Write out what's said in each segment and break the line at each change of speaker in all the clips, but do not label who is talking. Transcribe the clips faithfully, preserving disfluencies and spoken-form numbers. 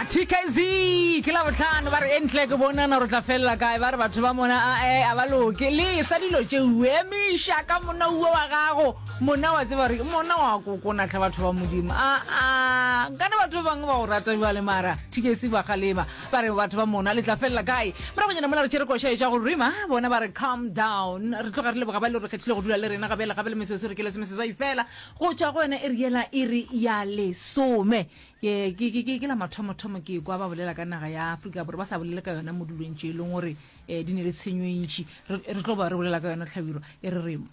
T K Z ke la botlhano ba re entle ke bona na re tla fella kae ba re batho ba mona a e a ba loke le sa dilo tše uemisha ka mona uwe wa gago mona wa tseba re mona wa kokona tlha batho ba modimo a a kana batho bangwe ba go rata ba le mara T K Z ba galema ba re batho ba mona le tla fella kae ba re bona mona re tšere go shaetša go rima bona ba re calm down re tloga re le boga ba le re kgethile go dula le rena gabela gabela mesetso re ke le semetso e fela go tša go ena e riela e re ya lesome ke ke ke ke la mathomo thomo ke kwa ba bolela ka naga ya Afrika bore ba sa bolela ka yona modulong tše leng gore eh di ne le tshenyo intši re tlo ba re bolela ka yona tlhabiro e re remo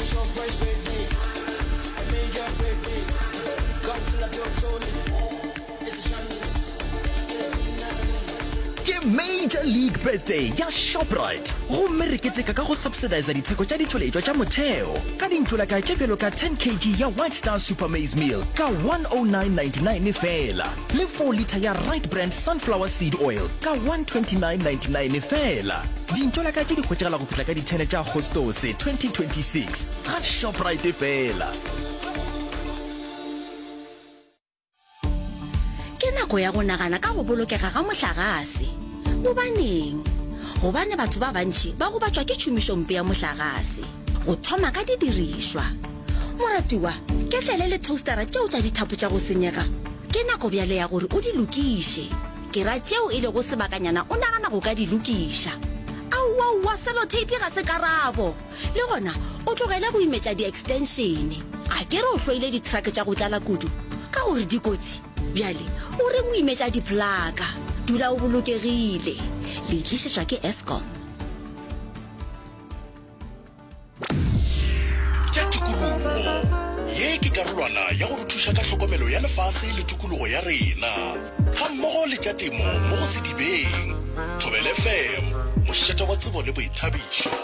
Major League Birthday ya Shoprite go mereketeka ka go subsidize ditheko tša ditholetšwa tša motheo ka dintšola ka tšepelo ka ten kilograms ya White Star Super Maize Meal ka one oh nine ninety-nine fela le four liter ya Right Brand Sunflower Seed Oil ka one twenty-nine ninety-nine fela dintšola ka tše di kgwetšagala go fihla ka di-ten tša Agostose twenty twenty-six ga Shoprite fela.
Ke nako ya go nagana ka go bolokega ga mohlagase bobaneng gobane batho ba bantši ba go batšwa ke tšhomišompe ya mohlagase go thoma ka didirishwa moratiwa ke tlele le toastera tšeo tša dithapo tša go senyega ke nako bjale ya gore o di lokiše ke ra tšeo e le go sebakanyana o nagana go ka di lokiša aowa sellotape ga se karabo le gona o tlogele go imetša di-extensione a ke re o hloile di-truck tša go tlala kudu ka gore dikotsi bjale o re mo imetša diplaka dula o bolokegile le tlišetšwa ke Eskom.
Tša tikologo ye ke karolwana ya go re thuša ka tlhokomelo ya lefase le tikologo ya rena ga mmogo le tša temo mo go sedibeng Thobela F M mošata wa tsebo le boithabišo.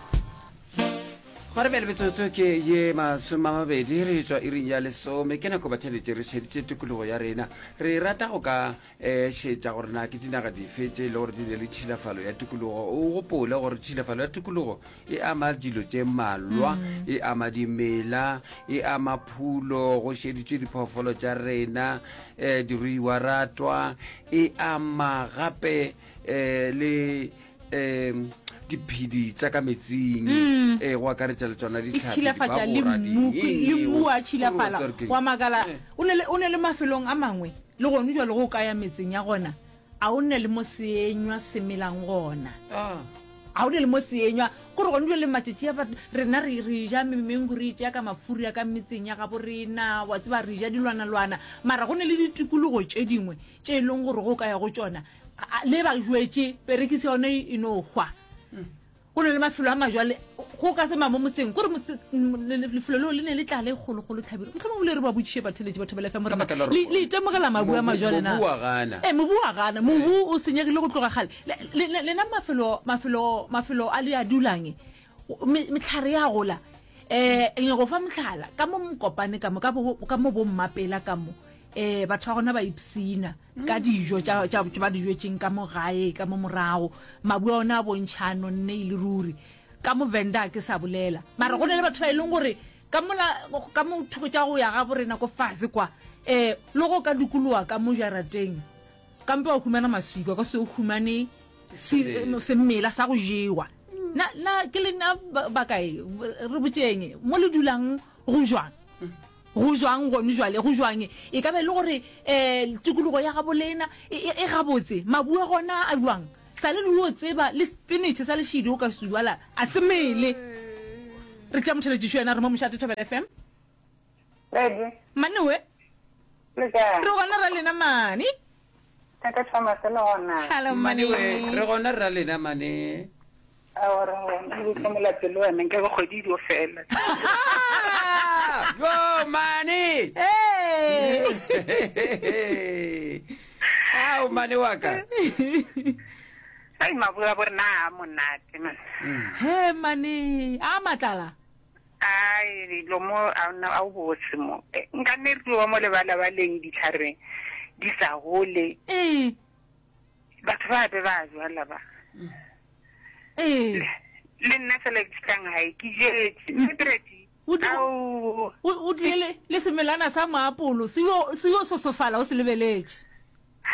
Gore bele betsotso ke ye masome a mabedi re tswa iring ya lesome ke nako batheletse re šeditše tikologo ya rena re rata go ka um šetša gore na ke dinaga difetse le gore di ne le tšhilafalo ya tikologo o gopole gore tšhilafalo ya tikologo e ama dilo tše mmalwa e ama dimela e ama phulo go šeditše diphoofolo tša rena um diruiwa ratwa e ama gape um le um diphedi tsa ka metsing eh go akaretsa le tsona ditlhapi
ba bora di le bua tšhilafala wa magala o ne o ne le mafelong a mangwe le gone jwa le go ka ya metsing ya gona a o ne le mo senywa semelang gona a o ne le mo senywa gore gone jwa le matšetši ya rena re re ja memengu re tša ka mafuri ya ka metsing ya ga borena wa tseba re ja dilwana lwana mara go ne le ditikologo tše dingwe tše leng gore go ka ya go tšona le ba jwetše perekisi yone e no hwa go ne le mafelo a majwale go ka se mamo motseng gore lefelo leo le ne le tla le kgologolo tlhabiro motlhoma bole re ba botšiše batheletše batho ba lefa more le itemogela mabu a majwale na e mobu wa gana mobu o senyegile go tloga gale lena mafelo mafelo mafelo a le a dulang metlhare ya gola um e go fa motlhala ka mo mokopane ka mo ka mo bommapela ka mo eh batho ba gona ba ipsina ka dijo tša tša ba dijwetšeng ka mo gae ka mo morago mabu a ona a bontšhano nne ile ruri ka mo venda ke sa bolela mara go ne le batho ba e leng gore ka mola ka mo thoko tša go ya ga borena ko fase kwa eh le go ka dikoloa ka mo jarateng ka mpe wa khumana maswika ka se o khumane se mmela sa go jewa na na ke le na ba kae re botšeng mo le dulang go jwang go jwang go njwale go jwang e ka be le gore eh tikologo ya gabolena e gabotse mabu a gona a jwang sa le lo tseba le spinach sa le shidi o ka suwala a semele re tša motheletši šwena re mo mošate Thobela F M
ready
manewe
le ka
re gona ra lena mane
ka thoma se le gona
hello manewe
re gona ra lena mane
ahora le tlomola pelo ene ke go kgwedi di fela
yo mani
hey
au mani waka
ai mabua bona monate man
he mani a matala
ai lo mo a o botse mo nka ne re wa mo le bala ba leng ditlhare di sa gole
eh
batho ba be ba jwala ba
eh
le nna se le tsang hai ki je metreti
o o dile le semelana sa maapolo se yo se yo sosofala o se lebeletse
ha di o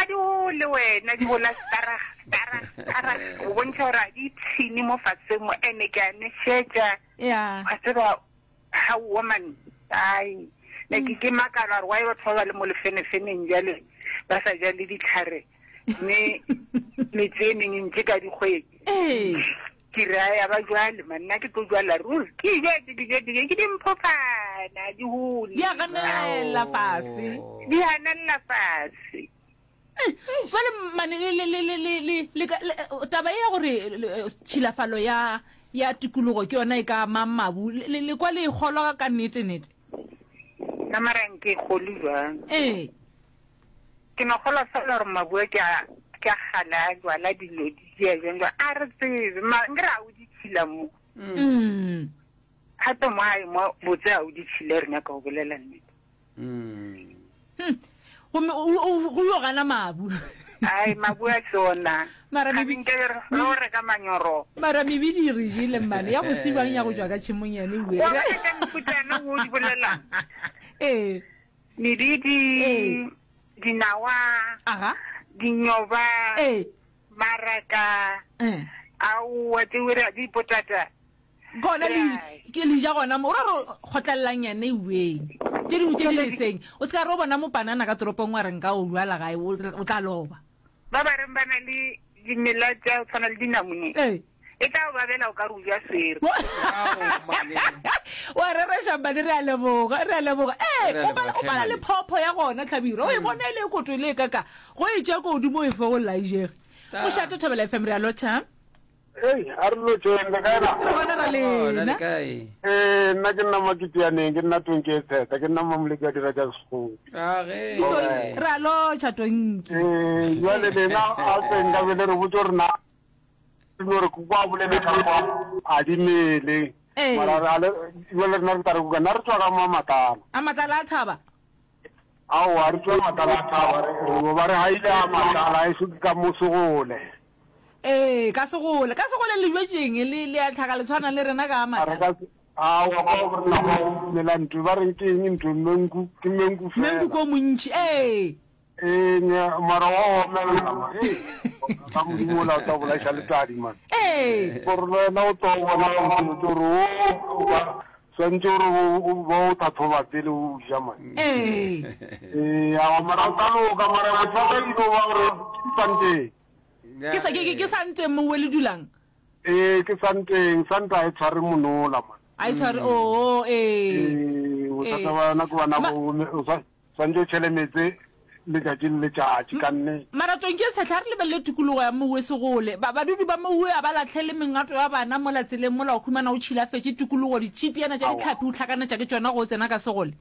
o le wena di bola stara stara stara o bontsha ora di tshini mo fatseng mo ene ke ane shetja
ya
a tseba how woman ai ne ke ke makala wa yo thola le mo le fene fene njale ba sa ja le ditlhare ne le training ntse ka di khwe
eh
ke ra ya ba jwale manna ke go jwala rule ke je ke je ke ke dimpopana di huli
ya kana la pasi
di hanella pasi
fale mane le le le le le taba ya gore tshilafalo ya ya tikologo ke yona e ka mamabu le le kwa le kgolwa ka nnete nnete
ka marang ke kholi jwang
eh
ke no khola fela re mabue ke ka gala jwala dilo di ya jeng a re tsebe ma ngra o di tshila mo
mm
hato mai mo botsa o di tshile rena ka go bolela nnete
mm
go go yo gana mabu
ai mabua tsona
mara
ka
bibi
binkere ro re ka manyoro
mara bibi di re jile mane ya go sibang ya go jwa ka chimonyane we
o ka ka mputana go di bolela
eh
ni di di dinawa
aha
dinyoba
eh
maraka
eh
au wa tswera di potata
gona le ke le ja gona mo ra ro khotlallang ya ne we ke di utse di seng o ska ro bona mo panana ka toropong wa renka o lwala gae o tla loba
ba ba reng bana le dimela tsa tsana le dinamune
eh
e tla ba bela o ka ruja sere
wa re re shamba le re a leboga re a leboga eh o ba o ba le phopho ya gona tlhabiro o e bona ile go tole ka ka go e tja go dimo e fo go laijege o shato thobela F M re a lotha
Hey, arlo tshwenga ka na.
bona ra le na
kai
Eh, nna ke nna makitiane ke nna twenke theta ke nna mamleke a dira tsa sekolo.
a ge
ra lo chatong
Eh, jwale le na a tsenga bele re botso rena le re ku kwa bolele ka kwa a di mele.
Eh.
Mara ra le jwale rena re tare ku ka na re tswa ka mamatana.
a matala a tshaba
Ao a re tswa matala ka ba re go ba re haila matala e su ka mosogole.
eh ka segole ka segole le jwetseng le le a tlhaka le tshwana le rena ka
Are
amata
ka a wa go rena go le lantu ba re ke eng ntwe mengu ke mengu fela.
mengu ko montši eh
Eh, nya mara wa mela ma. Eh. Ka mo mo la ta bola sha le tadi man.
eh
Por le na o to bona o to ro o ba sanjoro o bo ta thoba pele o jama.
eh
Eh, a mara ta lo ka mara o ta ke do wa re sante.
ke sa ke ke santse mo we le dulang
Eh, ke sante santa e tshware monola man.
a itshware o eh
Eh, o ta ta ba na ko na go o sa sanje chelemetse le ka jin le tsa kanne.
maratong ke setlha re lebelle tikologo ya mowe segole ba badudi ba mowe a ba latlhele mengato ya bana mo latseleng mola o khumana o tshilafetse tikologo dichipiana tša ditlhapi o tlhakana tša ke tsona go tsena ka segole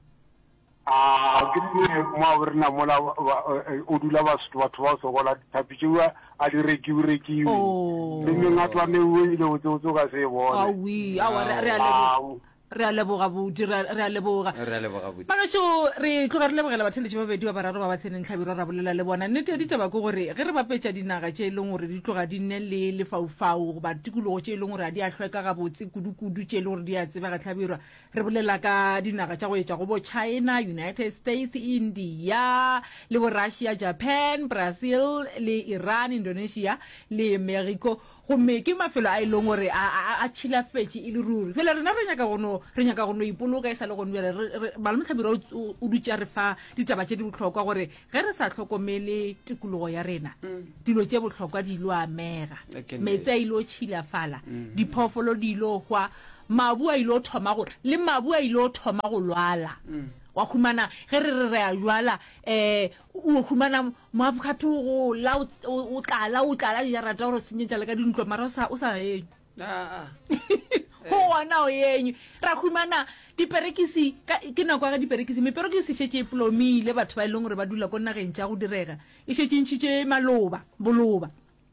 Ah, ke mo re na mola o dula ba setho batho ba sogola thapitšiwa a di rekiwe rekiwe
Oh.
le mengatwa ne o ile o tso tso ka se bone
awi awa re re a leboga re a leboga bodi re a leboga
re a leboga bodi
Manaso re tloga re lebogela batheletši ba bedi ba bararo ba ba tseneng tlhabiro ra bolela le bona nnete ya ditaba ke gore ge re bapetša dinaga tše e leng gore di tloga di nne le lefaufau goba tikologo tše e leng gore a di a hlweka gabotse kudu-kudu tše e leng gore di a tseba ga tlhabirwa re bolela ka dinaga tša go etša go bo China, United States, India le bo Russia, Japan, Brazil le Iran, Indonesia le Mexico gomme ke mafelo a e leng gore a tšhilafetše e le ruri fela rena re nyaka gono re nyaka gono ipoloka e sa le gono malome tlhabiro o dutša re fa ditaba tše di bohlokwa gore ge re sa tlhokomele tikologo ya rena dilo tše bohlokwa di ilo amega metse a ilo tšhilafala diphoofolo di ilo hwa mabu a ilo thoma go le mabu a ilo thoma go lwala wa khumana ge re re re a jwala eh o khumana mo avocado go la o tlala o tlala ya rata go senyetša le ka dintlo mara o sa o sa e
a
ho ona o yenyu ra khumana diperekisi ke nako ga diperekisi meperekisi shetse plomile batho ba ileng gore ba dula ko nageng tša go direga e shetse ntšhitše maloba boloba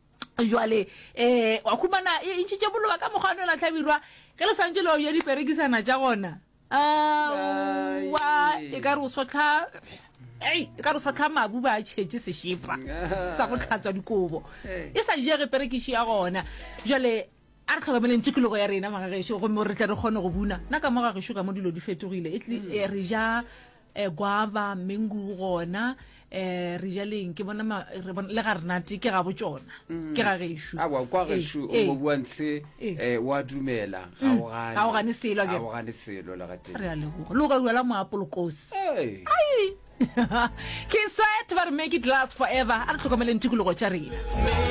jwale eh wa khumana e ntšhitše boloba ka mogano la tlhabirwa ge le swantse lo ya diperekisana tša gona ah wa e ka re o sotla ei e ka re sotla mabu ba tšhetše sešepa sa go tlhatswa dikobo e sa jege perekiši ya gona jwale a re tlhokomeleng tikologo ya rena magagešo gomme re tla re kgone go buna nna ka mo gagešo ka mo dilo di fetogile re ja guava mango gona eh re jaleng ke bona ma- re bona- le ga renate ke ga botsona ke ga geshu
a wa kwa geshu o mo buantse eh wa dumela ga o gane
ga o gane selo
ga
ke
o gane selo la ga teng
re a leboga le o ka duela moapolokosi
hey
ai ke set ba re make it last forever a re tlhokomeleng tikologo tša rena